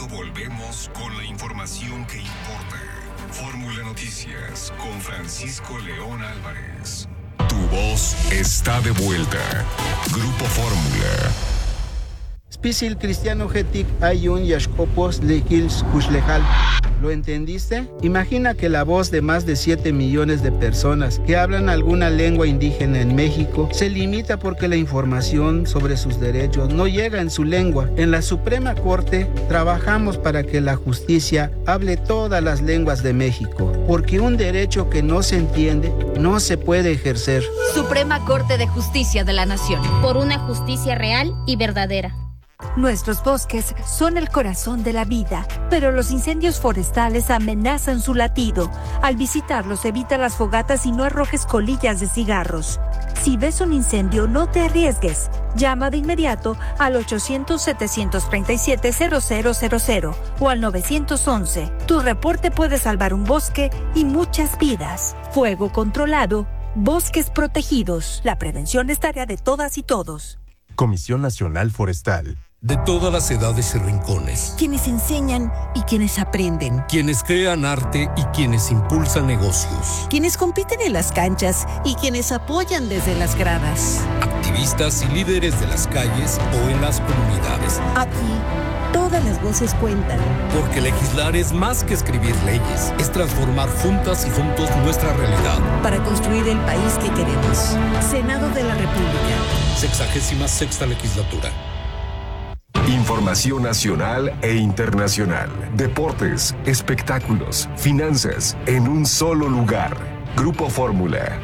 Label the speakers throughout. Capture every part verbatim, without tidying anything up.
Speaker 1: volvemos con la información que importa. Fórmula Noticias con Francisco León Álvarez. Tu voz está de vuelta. Grupo Fórmula.
Speaker 2: Spisil Cristiano Getic Ayun Yashkopos Lekils Kushlejal. ¿Lo entendiste? Imagina que la voz de más de siete millones de personas que hablan alguna lengua indígena en México se limita porque la información sobre sus derechos no llega en su lengua. En la Suprema Corte trabajamos para que la justicia hable todas las lenguas de México, porque un derecho que no se entiende no se puede ejercer.
Speaker 3: Suprema Corte de Justicia de la Nación.
Speaker 4: Por una justicia real y verdadera.
Speaker 5: Nuestros bosques son el corazón de la vida, pero los incendios forestales amenazan su latido. Al visitarlos, evita las fogatas y no arrojes colillas de cigarros. Si ves un incendio, no te arriesgues. Llama de inmediato al ochocientos, setecientos treinta y siete, cero cero cero cero o al nueve once. Tu reporte puede salvar un bosque y muchas vidas. Fuego controlado, bosques protegidos. La prevención es tarea de todas y todos.
Speaker 6: Comisión Nacional Forestal.
Speaker 7: De todas las edades y rincones.
Speaker 8: Quienes enseñan y quienes aprenden.
Speaker 7: Quienes crean arte y quienes impulsan negocios.
Speaker 8: Quienes compiten en las canchas y quienes apoyan desde las gradas.
Speaker 7: Activistas y líderes de las calles o en las comunidades.
Speaker 8: Aquí, todas las voces cuentan.
Speaker 7: Porque legislar es más que escribir leyes. Es transformar juntas y juntos nuestra realidad.
Speaker 8: Para construir el país que queremos. Senado de la República.
Speaker 7: Sexagésima sexta legislatura.
Speaker 1: Información nacional e internacional. Deportes, espectáculos, finanzas, en un solo lugar. Grupo Fórmula.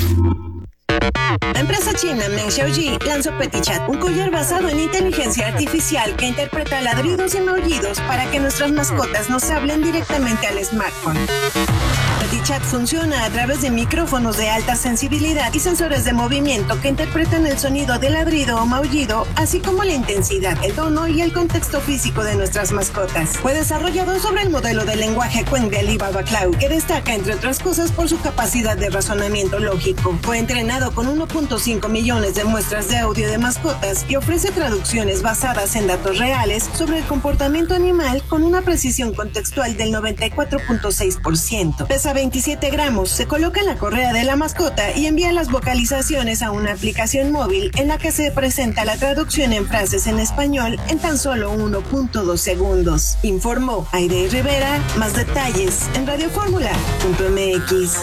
Speaker 9: La empresa china Meng Xiaoji lanzó PetiChat, un collar basado en inteligencia artificial que interpreta ladridos y maullidos para que nuestras mascotas nos hablen directamente al smartphone. PetiChat funciona a través de micrófonos de alta sensibilidad y sensores de movimiento que interpretan el sonido de ladrido o maullido, así como la intensidad, el tono y el contexto físico de nuestras mascotas. Fue desarrollado sobre el modelo de lenguaje Qwen de Alibaba Cloud, que destaca, entre otras cosas, por su capacidad de razonamiento lógico. Fue entrenado con uno punto cinco millones de muestras de audio de mascotas y ofrece traducciones basadas en datos reales sobre el comportamiento animal con una precisión contextual del noventa y cuatro punto seis por ciento. Pesa veintisiete gramos, se coloca en la correa de la mascota y envía las vocalizaciones a una aplicación móvil en la que se presenta la traducción en frases en español en tan solo uno punto dos segundos. Informó Aide Rivera. Más detalles en radioformula punto m x.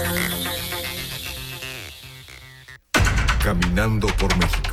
Speaker 1: Caminando por México.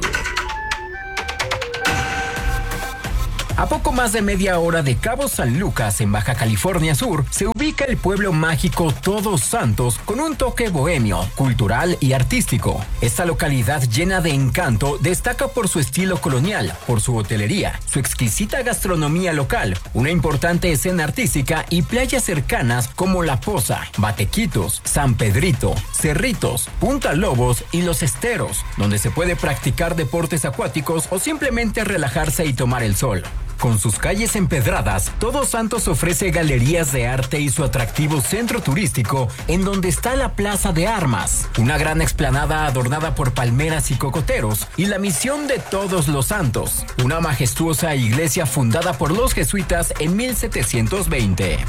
Speaker 10: A poco más de media hora de Cabo San Lucas, en Baja California Sur, se ubica el pueblo mágico Todos Santos con un toque bohemio, cultural y artístico. Esta localidad llena de encanto destaca por su estilo colonial, por su hotelería, su exquisita gastronomía local, una importante escena artística y playas cercanas como La Poza, Batequitos, San Pedrito, Cerritos, Punta Lobos y Los Esteros, donde se puede practicar deportes acuáticos o simplemente relajarse y tomar el sol. Con sus calles empedradas, Todos Santos ofrece galerías de arte y su atractivo centro turístico, en donde está la Plaza de Armas, una gran explanada adornada por palmeras y cocoteros, y la Misión de Todos los Santos, una majestuosa iglesia fundada por los jesuitas en mil setecientos veinte.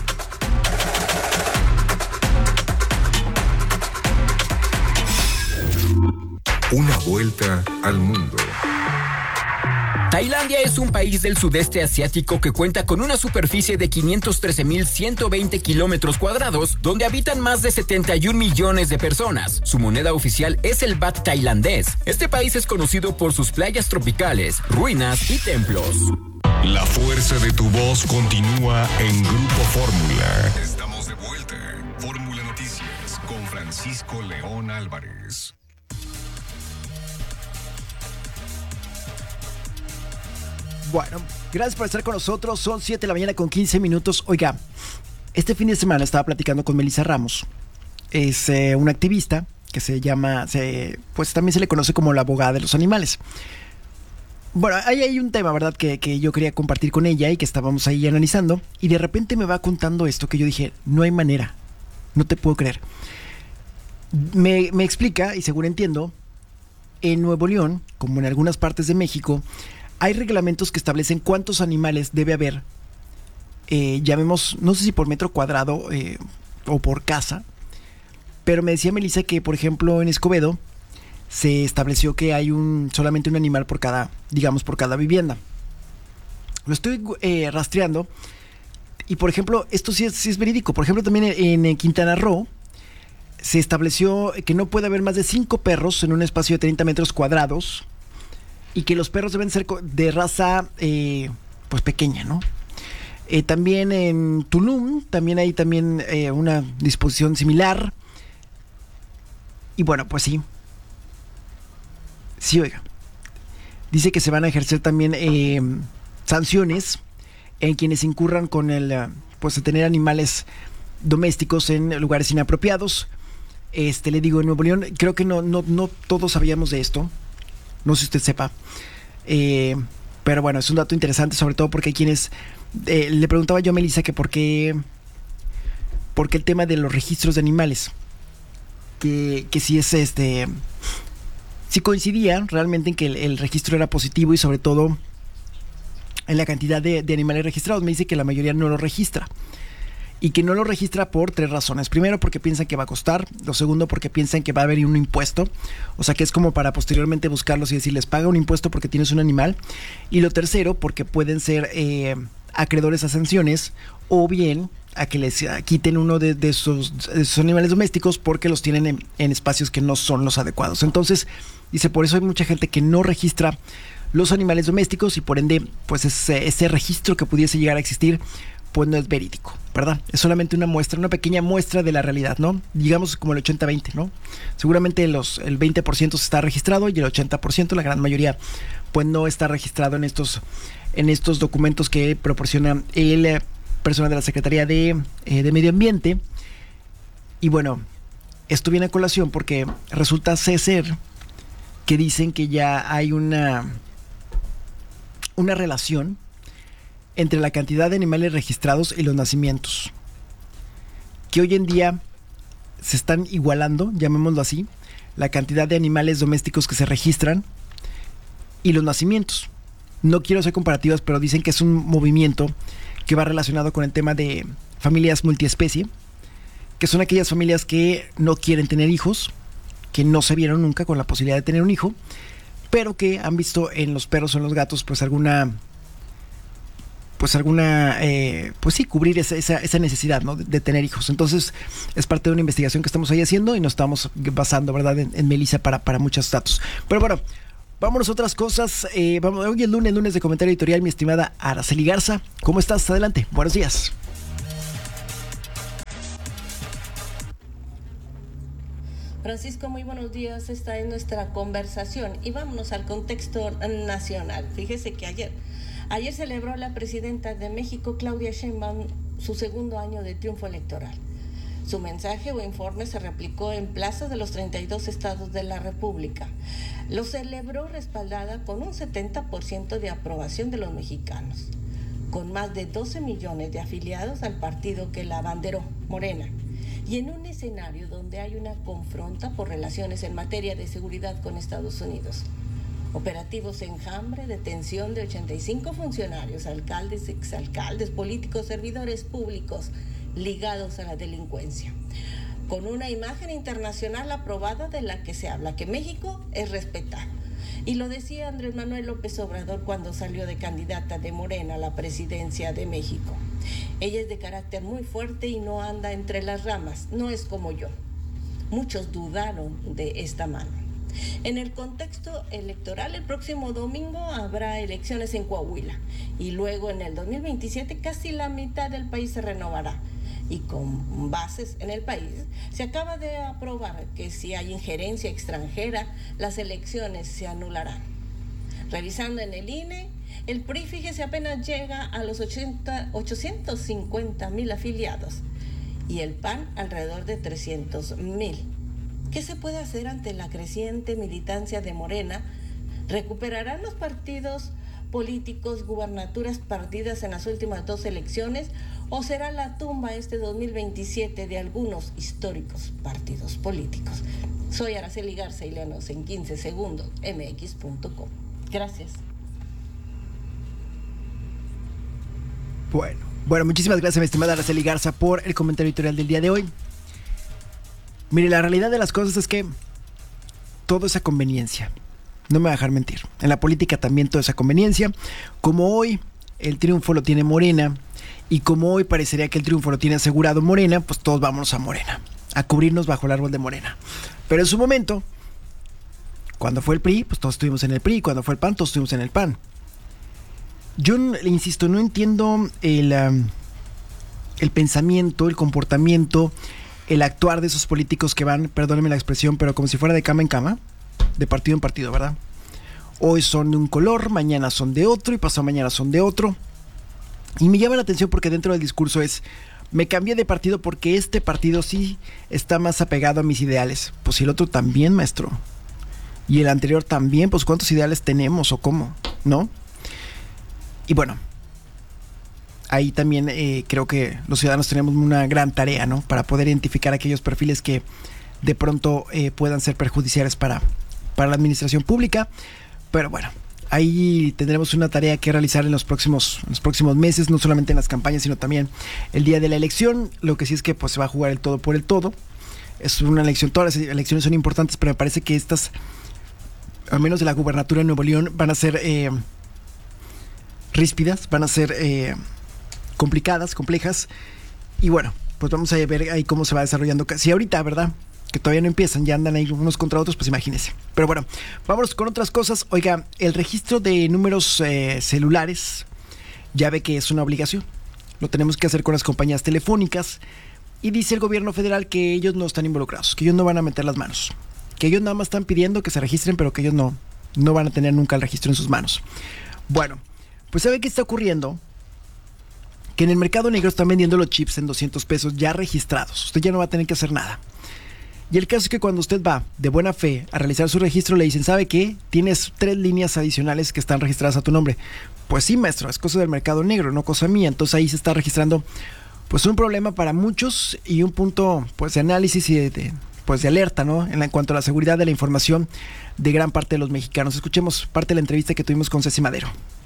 Speaker 1: Una vuelta al mundo.
Speaker 10: Tailandia es un país del sudeste asiático que cuenta con una superficie de quinientos trece mil ciento veinte kilómetros cuadrados, donde habitan más de setenta y un millones de personas. Su moneda oficial es el baht tailandés. Este país es conocido por sus playas tropicales, ruinas y templos.
Speaker 1: La fuerza de tu voz continúa en Grupo Fórmula. Estamos de vuelta. Fórmula Noticias con Francisco León Álvarez.
Speaker 11: Bueno, gracias por estar con nosotros. Son siete de la mañana con quince minutos. Oiga, este fin de semana estaba platicando con Melissa Ramos. Es eh, una activista que se llama, se, pues también se le conoce como la abogada de los animales. Bueno, ahí hay un tema, ¿verdad? Que, que yo quería compartir con ella y que estábamos ahí analizando. Y de repente me va contando esto que yo dije, no hay manera, no te puedo creer. Me, me explica, y según entiendo, en Nuevo León, como en algunas partes de México, hay reglamentos que establecen cuántos animales debe haber eh, llamemos, no sé si por metro cuadrado eh, o por casa, pero me decía Melissa que, por ejemplo, en Escobedo se estableció que hay un solamente un animal por cada, digamos, por cada vivienda. Lo estoy eh, rastreando y, por ejemplo, esto sí es, sí es verídico. Por ejemplo, también en, en Quintana Roo se estableció que no puede haber más de cinco perros en un espacio de treinta metros cuadrados y que los perros deben ser de raza eh, pues pequeña, ¿no? Eh, también en Tulum también hay también eh, una disposición similar. Y bueno, pues sí. Sí, oiga. Dice que se van a ejercer también eh, sanciones en quienes incurran con el, pues, de tener animales domésticos en lugares inapropiados. Este, le digo, en Nuevo León, creo que no, no, no todos sabíamos de esto. No sé si usted sepa. Eh, pero bueno, es un dato interesante, sobre todo porque hay quienes... Eh, le preguntaba yo a Melissa que por qué... por qué el tema de los registros de animales. Que, que si es este... si coincidía realmente en que el, el registro era positivo y sobre todo en la cantidad de, de animales registrados. Me dice que la mayoría no lo registra. Y que no lo registra por tres razones. Primero, porque piensan que va a costar. Lo segundo, porque piensan que va a haber un impuesto. O sea, que es como para posteriormente buscarlos y decirles, paga un impuesto porque tienes un animal. Y lo tercero, porque pueden ser eh, acreedores a sanciones o bien a que les quiten uno de, de, esos, de esos animales domésticos porque los tienen en, en espacios que no son los adecuados. Entonces, dice, por eso hay mucha gente que no registra los animales domésticos y por ende, pues ese, ese registro que pudiese llegar a existir, pues no es verídico, ¿verdad? Es solamente una muestra, una pequeña muestra de la realidad, ¿no? Digamos como el ochenta veinte, ¿no? Seguramente los, el veinte por ciento está registrado y el ochenta por ciento, la gran mayoría, pues no está registrado en estos, en estos documentos que proporciona el persona de la Secretaría de, eh, de Medio Ambiente. Y bueno, esto viene a colación porque resulta ser que dicen que ya hay una, una relación entre la cantidad de animales registrados y los nacimientos, que hoy en día se están igualando, llamémoslo así, la cantidad de animales domésticos que se registran y los nacimientos. No quiero hacer comparativas, pero dicen que es un movimiento que va relacionado con el tema de familias multiespecie, que son aquellas familias que no quieren tener hijos, que no se vieron nunca con la posibilidad de tener un hijo, pero que han visto en los perros o en los gatos pues alguna... pues alguna, eh, pues sí, cubrir esa, esa, esa necesidad, ¿no? de, de tener hijos. Entonces, es parte de una investigación que estamos ahí haciendo y nos estamos basando, ¿verdad?, en, en Melissa para, para muchos datos. Pero bueno, vámonos a otras cosas. Eh, vamos, hoy es lunes, lunes de comentario editorial, mi estimada Araceli Garza. ¿Cómo estás? Adelante. Buenos días.
Speaker 12: Francisco, muy buenos días. Esta es nuestra conversación y vámonos al contexto nacional. Fíjese que ayer... Ayer celebró la presidenta de México, Claudia Sheinbaum, su segundo año de triunfo electoral. Su mensaje o informe se replicó en plazas de los treinta y dos estados de la República. Lo celebró respaldada con un setenta por ciento de aprobación de los mexicanos, con más de doce millones de afiliados al partido que la abanderó, Morena, y en un escenario donde hay una confronta por relaciones en materia de seguridad con Estados Unidos. Operativos Enjambre, detención de ochenta y cinco funcionarios, alcaldes, exalcaldes, políticos, servidores públicos ligados a la delincuencia. Con una imagen internacional aprobada de la que se habla, que México es respetado. Y lo decía Andrés Manuel López Obrador cuando salió de candidata de Morena a la presidencia de México. Ella es de carácter muy fuerte y no anda entre las ramas, no es como yo. Muchos dudaron de esta mano. En el contexto electoral, el próximo domingo habrá elecciones en Coahuila y luego en el dos mil veintisiete casi la mitad del país se renovará. Y con bases en el país, se acaba de aprobar que si hay injerencia extranjera, las elecciones se anularán. Revisando en el I N E, el P R I, fíjese, apenas llega a los ochocientos cincuenta mil afiliados y el P A N alrededor de trescientos mil. ¿Qué se puede hacer ante la creciente militancia de Morena? ¿Recuperarán los partidos políticos gubernaturas perdidas en las últimas dos elecciones? ¿O será la tumba este dos mil veintisiete de algunos históricos partidos políticos? Soy Araceli Garza y léanos en quince segundos, m x punto com. Gracias.
Speaker 11: Bueno, Bueno, muchísimas gracias, mi estimada Araceli Garza, por el comentario editorial del día de hoy. Mire, la realidad de las cosas es que todo es a conveniencia. No me voy a dejar mentir. En la política también todo es a conveniencia. Como hoy el triunfo lo tiene Morena, y como hoy parecería que el triunfo lo tiene asegurado Morena, pues todos vámonos a Morena, a cubrirnos bajo el árbol de Morena. Pero en su momento, cuando fue el P R I, pues todos estuvimos en el P R I. Cuando fue el P A N, todos estuvimos en el P A N. Yo le insisto, no entiendo el, um, el pensamiento, el comportamiento, el actuar de esos políticos que van, perdónenme la expresión, pero como si fuera de cama en cama, de partido en partido, ¿verdad? Hoy son de un color, mañana son de otro y pasado mañana son de otro. Y me llama la atención porque dentro del discurso es: me cambié de partido porque este partido sí está más apegado a mis ideales. Pues si el otro también, maestro. Y el anterior también, pues ¿cuántos ideales tenemos o cómo? ¿No? Y bueno, ahí también eh, creo que los ciudadanos tenemos una gran tarea, ¿no? Para poder identificar aquellos perfiles que de pronto eh, puedan ser perjudiciales para, para la administración pública. Pero bueno, ahí tendremos una tarea que realizar en los próximos, en los próximos meses, no solamente en las campañas, sino también el día de la elección. Lo que sí es que pues se va a jugar el todo por el todo. Es una elección, todas las elecciones son importantes, pero me parece que estas, al menos de la gubernatura de Nuevo León, van a ser eh, ríspidas, van a ser eh, complicadas, complejas. Y bueno, pues vamos a ver ahí cómo se va desarrollando. Si ahorita, ¿verdad?, que todavía no empiezan, ya andan ahí unos contra otros, pues imagínense. Pero bueno, vámonos con otras cosas. Oiga, el registro de números eh, celulares, ya ve que es una obligación. Lo tenemos que hacer con las compañías telefónicas. Y dice el gobierno federal que ellos no están involucrados, que ellos no van a meter las manos, que ellos nada más están pidiendo que se registren, pero que ellos no, no van a tener nunca el registro en sus manos. Bueno, pues ¿sabe qué está ocurriendo? Que en el mercado negro están vendiendo los chips en doscientos pesos ya registrados. Usted ya no va a tener que hacer nada. Y el caso es que cuando usted va de buena fe a realizar su registro, le dicen: ¿sabe qué? Tienes tres líneas adicionales que están registradas a tu nombre. Pues sí, maestro, es cosa del mercado negro, no cosa mía. Entonces ahí se está registrando pues un problema para muchos y un punto pues de análisis y de, de, pues de alerta, ¿no? En, la, en cuanto a la seguridad de la información de gran parte de los mexicanos. Escuchemos parte de la entrevista que tuvimos con Ceci Madero.